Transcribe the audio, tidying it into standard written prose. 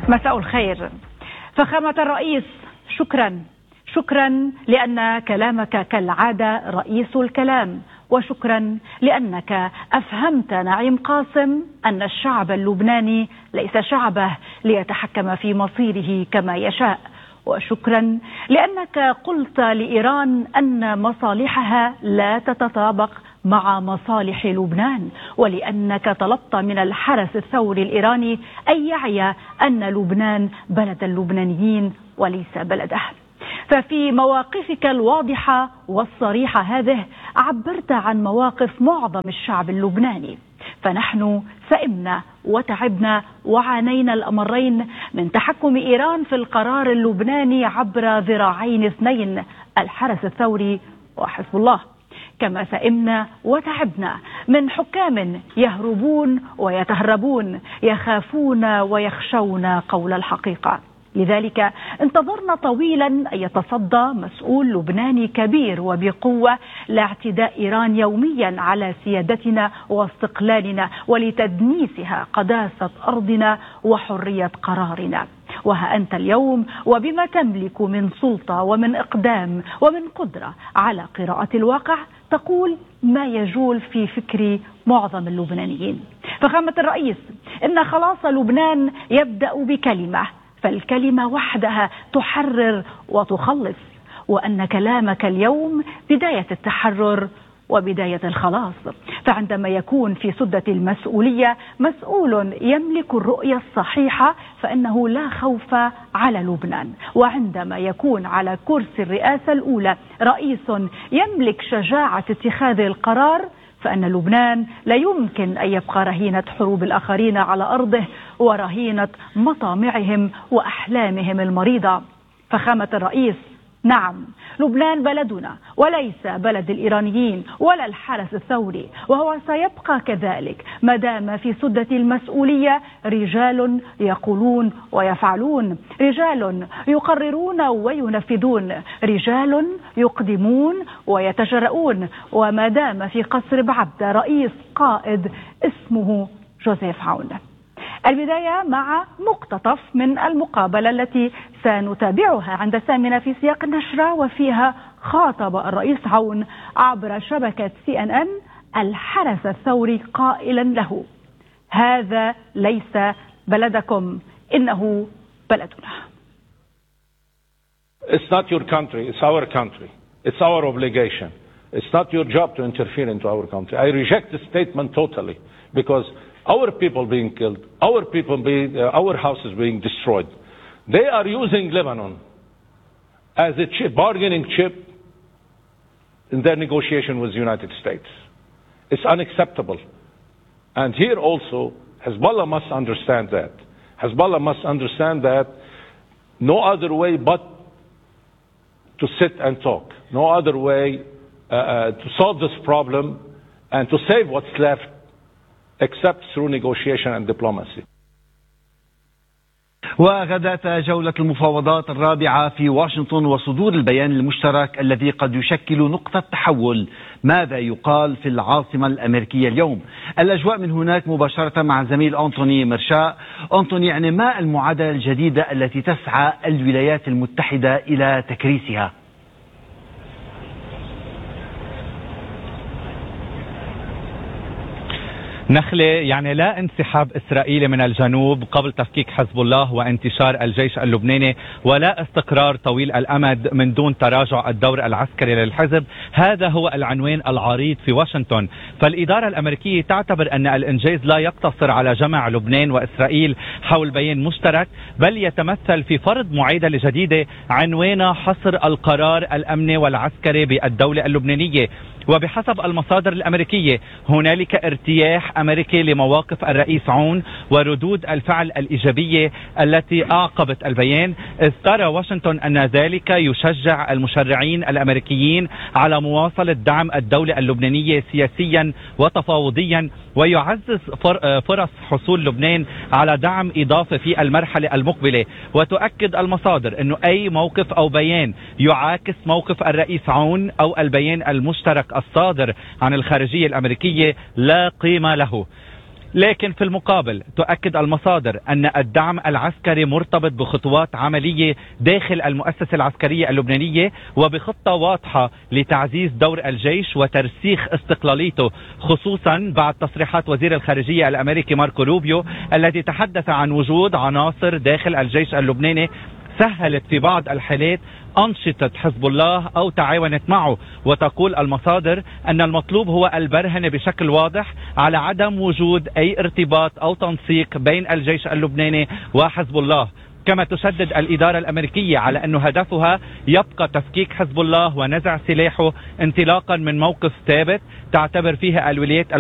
مساء الخير. فخامة الرئيس، شكرا لأن كلامك كالعادة رئيس الكلام، وشكرا لأنك أفهمت نعيم قاسم أن الشعب اللبناني ليس شعبه ليتحكم في مصيره كما يشاء، وشكرا لأنك قلت لإيران أن مصالحها لا تتطابق مع مصالح لبنان، ولأنك طلبت من الحرس الثوري الإيراني أن يعي أن لبنان بلد اللبنانيين وليس بلده. ففي مواقفك الواضحة والصريحة هذه عبرت عن مواقف معظم الشعب اللبناني، فنحن سئمنا وتعبنا وعانينا الأمرين من تحكم إيران في القرار اللبناني عبر ذراعين اثنين، الحرس الثوري وحزب الله. كما سئمنا وتعبنا من حكام يهربون ويتهربون، يخافون ويخشون قول الحقيقة. لذلك انتظرنا طويلا أن يتصدى مسؤول لبناني كبير وبقوة لاعتداء إيران يوميا على سيادتنا واستقلالنا ولتدنيسها قداسة أرضنا وحرية قرارنا. وها أنت اليوم وبما تملك من سلطة ومن إقدام ومن قدرة على قراءة الواقع تقول ما يجول في فكر معظم اللبنانيين. فخامة الرئيس، إن خلاص لبنان يبدأ بكلمة، فالكلمة وحدها تحرر وتخلص، وأن كلامك اليوم بداية التحرر وبداية الخلاص. فعندما يكون في سدة المسؤولية مسؤول يملك الرؤية الصحيحة فإنه لا خوف على لبنان، وعندما يكون على كرسي الرئاسة الأولى رئيس يملك شجاعة اتخاذ القرار فإن لبنان لا يمكن أن يبقى رهينة حروب الآخرين على أرضه ورهينة مطامعهم وأحلامهم المريضة. فخامة الرئيس، نعم، لبنان بلدنا وليس بلد الإيرانيين ولا الحرس الثوري، وهو سيبقى كذلك ما دام في سدة المسؤولية رجال يقولون ويفعلون، رجال يقررون وينفذون، رجال يقدمون ويتجرؤون، وما دام في قصر بعبدة رئيس قائد اسمه جوزيف عون. البداية مع مقتطف من المقابلة التي سنتابعها عند سامنا في سياق النشرة، وفيها خاطب الرئيس عون عبر شبكة CNN الحرس الثوري قائلا له: هذا ليس بلدكم، إنه بلدنا. It's not your country, it's our country. It's our obligation. It's not your job to interfere into our country. I reject the statement totally because our people being killed, our houses being destroyed. They are using Lebanon as a bargaining chip in their negotiation with the United States. It's unacceptable. And here also, Hezbollah must understand that. Hezbollah must understand that no other way but to sit and talk. No other way to solve this problem and to save what's left except through negotiation and diplomacy. وغدت جولة المفاوضات الرابعة في واشنطن وصدور البيان المشترك الذي قد يشكل نقطة تحول. ماذا يقال في العاصمة الأمريكية اليوم؟ الأجواء من هناك مباشرة مع زميل أنطوني مرشاء. أنطوني، يعني ما المعادلة الجديدة التي تسعى الولايات المتحدة إلى تكريسها؟ نخلة، يعني لا انسحاب إسرائيلي من الجنوب قبل تفكيك حزب الله وانتشار الجيش اللبناني، ولا استقرار طويل الأمد من دون تراجع الدور العسكري للحزب. هذا هو العنوان العريض في واشنطن. فالإدارة الأمريكية تعتبر أن الإنجاز لا يقتصر على جمع لبنان وإسرائيل حول بيان مشترك، بل يتمثل في فرض معادلة جديدة عنوانها حصر القرار الأمني والعسكري بالدولة اللبنانية. وبحسب المصادر الأمريكية هنالك ارتياح أمريكي لمواقف الرئيس عون وردود الفعل الإيجابية التي أعقبت البيان. إذ ترى واشنطن أن ذلك يشجع المشرعين الأمريكيين على مواصلة دعم الدولة اللبنانية سياسيا وتفاوضيا، ويعزز فرص حصول لبنان على دعم إضافي في المرحلة المقبلة. وتؤكد المصادر أنه أي موقف أو بيان يعاكس موقف الرئيس عون أو البيان المشترك الصادر عن الخارجية الأمريكية لا قيمة له. لكن في المقابل تؤكد المصادر أن الدعم العسكري مرتبط بخطوات عملية داخل المؤسسة العسكرية اللبنانية وبخطة واضحة لتعزيز دور الجيش وترسيخ استقلاليته، خصوصا بعد تصريحات وزير الخارجية الأمريكي ماركو روبيو الذي تحدث عن وجود عناصر داخل الجيش اللبناني سهلت في بعض الحالات أنشطة حزب الله أو تعاونت معه. وتقول المصادر أن المطلوب هو البرهنة بشكل واضح على عدم وجود أي ارتباط أو تنسيق بين الجيش اللبناني وحزب الله. كما تشدد الإدارة الأمريكية على أن هدفها يبقى تفكيك حزب الله ونزع سلاحه انطلاقا من موقف ثابت تعتبر فيه الولايات